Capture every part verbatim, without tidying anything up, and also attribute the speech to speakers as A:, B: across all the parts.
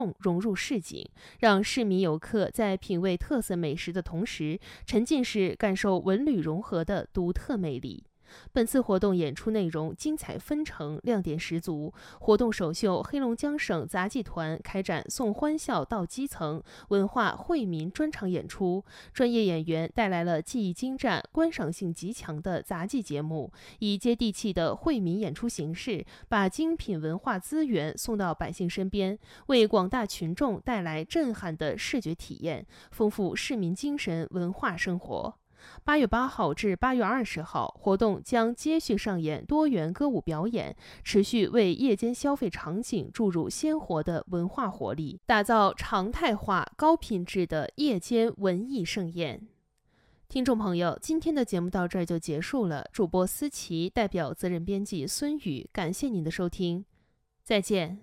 A: 融入市井，让市民游客在品味特色美食的同时，沉浸式感受文旅融合的独特魅力。本次活动演出内容精彩纷呈，亮点十足。活动首秀，黑龙江省杂技团开展送欢笑到基层文化惠民专场演出，专业演员带来了技艺精湛、观赏性极强的杂技节目，以接地气的惠民演出形式，把精品文化资源送到百姓身边，为广大群众带来震撼的视觉体验，丰富市民精神文化生活。八月八号至八月二十号，活动将接续上演多元歌舞表演，持续为夜间消费场景注入鲜活的文化活力，打造常态化、高品质的夜间文艺盛宴。听众朋友，今天的节目到这儿就结束了。主播思琪代表责任编辑孙宇，感谢您的收听，再见。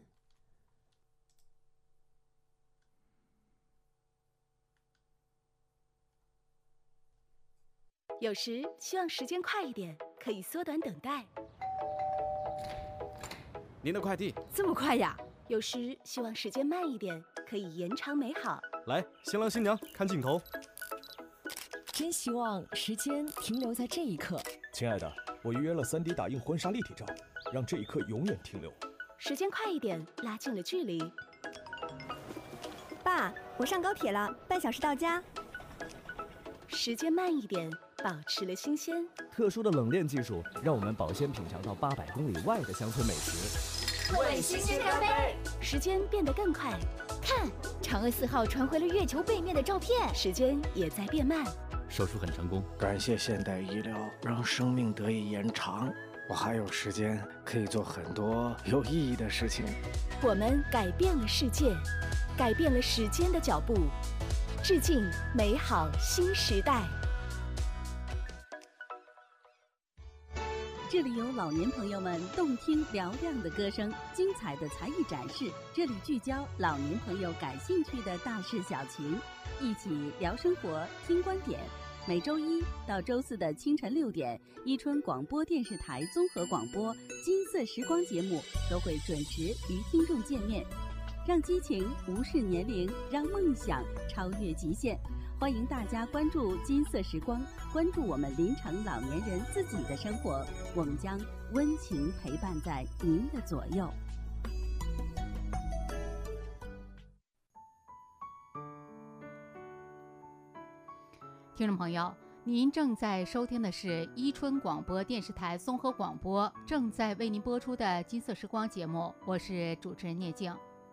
B: 有时希望时间快一点，可以缩短等待。
C: 您的快递
D: 这么快呀？
B: 有时希望时间慢一点，可以延长美好。
C: 来，新郎新娘看镜头。
E: 真希望时间停留在这一刻。
F: 亲爱的，我预约了 三 D 打印婚纱立体照，让这一刻永远停留。
B: 时间快一点，拉近了距离。
G: 爸，我上高铁了，半小时到家。
B: 时间慢一点，保持了新鲜。
H: 特殊的冷链技术让我们保鲜品尝到八百公里外的乡村美食。
I: 为新鲜干杯！
B: 时间变得更快，
I: 看，嫦娥四号传回了月球背面的照片。
B: 时间也在变慢。
J: 手术很成功，
K: 感谢现代医疗，让生命得以延长。我还有时间可以做很多有意义的事情。
B: 我们改变了世界，改变了时间的脚步。致敬美好新时代。
L: 这里有老年朋友们动听嘹亮的歌声，精彩的才艺展示。这里聚焦老年朋友感兴趣的大事小情，一起聊生活，听观点。每周一到周四的清晨六点，伊春广播电视台综合广播《金色时光》节目都会准时与听众见面。让激情无视年龄，让梦想超越极限。欢迎大家关注金色时光，关注我们临城老年人自己的生活，我们将温情陪伴在您的左右。
M: 听众朋友，您正在收听的是伊春广播电视台综合广播正在为您播出的金色时光节目，我是主持人聂静。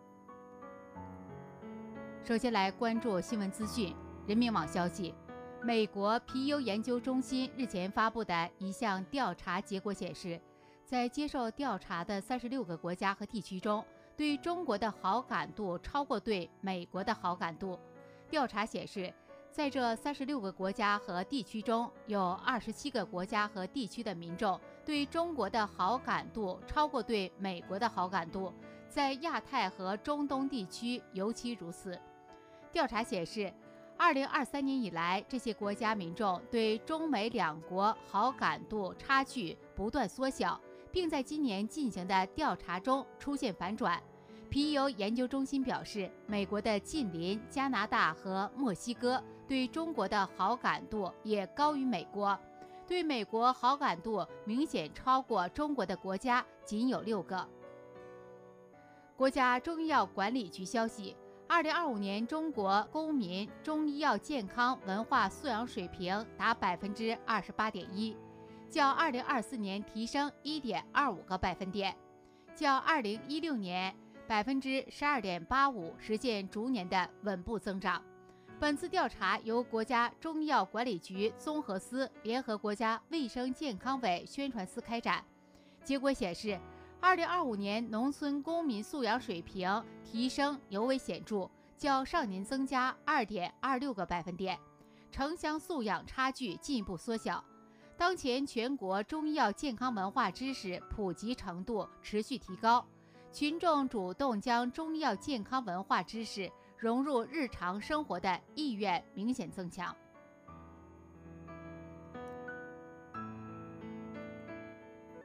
M: 首先来关注新闻资讯。人民网消息，美国皮尤研究中心日前发布的一项调查结果显示，在接受调查的三十六个国家和地区中，对中国的好感度超过对美国的好感度。调查显示，在这三十六个国家和地区中，有二十七个国家和地区的民众对中国的好感度超过对美国的好感度，在亚太和中东地区尤其如此。调查显示，二零二三年以来，这些国家民众对中美两国好感度差距不断缩小，并在今年进行的调查中出现反转。皮尤研究中心表示，美国的近邻加拿大和墨西哥对中国的好感度也高于美国，对美国好感度明显超过中国的国家仅有六个。国家中医药管理局消息，二零二五年中国公民中医药健康文化素养水平达百分之二十八点一，较二零二四年提升一点二五个百分点，较二零一六年百分之十二点八五实现逐年的稳步增长。本次调查由国家中医药管理局综合司联合国家卫生健康委宣传司开展。结果显示，二零二五年农村公民素养水平提升尤为显著，较上年增加二点二六个百分点，城乡素养差距进一步缩小。当前全国中医药健康文化知识普及程度持续提高，群众主动将中医药健康文化知识融入日常生活的意愿明显增强。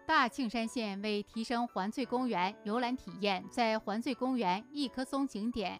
M: 大庆山县为提升环翠公园游览体验，在环翠公园一棵松景点